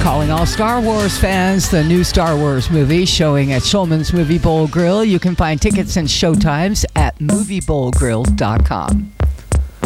Calling all Star Wars fans, the new Star Wars movie showing at Shulman's Movie Bowl Grill. You can find tickets and showtimes at moviebowlgrill.com.